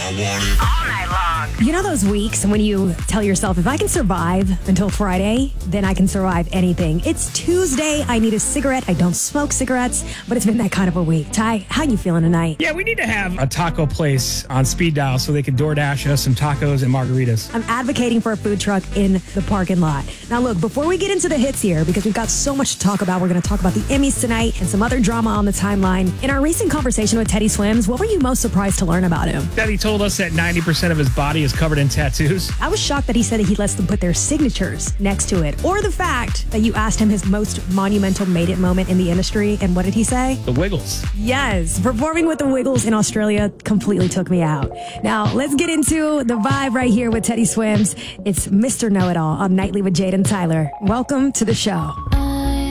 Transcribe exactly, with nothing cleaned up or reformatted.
You know those weeks when you tell yourself, if I can survive until Friday, then I can survive anything. It's Tuesday. I need a cigarette. I don't smoke cigarettes, but it's been that kind of a week. Ty, how you feeling tonight? Yeah, we need to have a taco place on speed dial so they can DoorDash us some tacos and margaritas. I'm advocating for a food truck in the parking lot. Now, look, before we get into the hits here, because we've got so much to talk about, we're going to talk about the Emmys tonight and some other drama on the timeline. In our recent conversation with Teddy Swims, what were you most surprised to learn about him? That he told us that ninety percent of his body is covered in tattoos. I was shocked that he said that he lets them put their signatures next to it. Or the fact that you asked him his most monumental made it moment in the industry, and what did he say? The Wiggles. Yes, performing with the Wiggles in Australia completely took me out. Now, let's get into the vibe right here with Teddy Swims. It's Mister Know-It-All on Nightly with Jade and Tyler. Welcome to the show.